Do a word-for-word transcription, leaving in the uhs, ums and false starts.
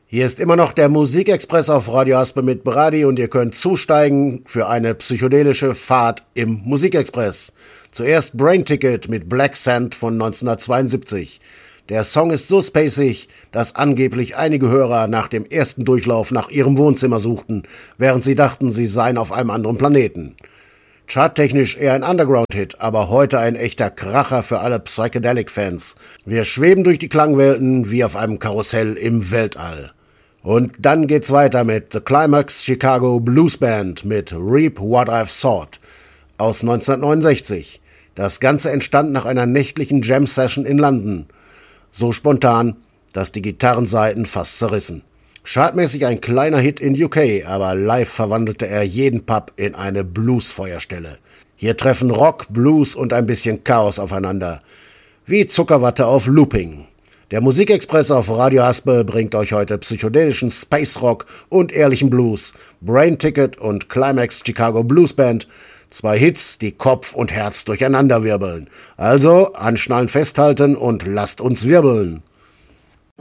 Hier ist immer noch der Musikexpress auf Radio Aspe mit Brady und ihr könnt zusteigen für eine psychedelische Fahrt im Musikexpress. Zuerst Brain Ticket mit Black Sand von neunzehnhundertzweiundsiebzig. Der Song ist so spacig, dass angeblich einige Hörer nach dem ersten Durchlauf nach ihrem Wohnzimmer suchten, während sie dachten, sie seien auf einem anderen Planeten. Charttechnisch eher ein Underground-Hit, aber heute ein echter Kracher für alle Psychedelic-Fans. Wir schweben durch die Klangwelten wie auf einem Karussell im Weltall. Und dann geht's weiter mit The Climax Chicago Blues Band mit Reap What I've Sought aus neunzehnhundertneunundsechzig. Das Ganze entstand nach einer nächtlichen Jam-Session in London. So spontan, dass die Gitarrensaiten fast zerrissen. Chartmäßig ein kleiner Hit in U K, aber live verwandelte er jeden Pub in eine Blues-Feuerstelle. Hier treffen Rock, Blues und ein bisschen Chaos aufeinander. Wie Zuckerwatte auf Looping. Der Musikexpress auf Radio Aspe bringt euch heute psychedelischen Space Rock und ehrlichen Blues, Brain Ticket und Climax Chicago Blues Band. Zwei Hits, die Kopf und Herz durcheinander wirbeln. Also anschnallen, festhalten und lasst uns wirbeln.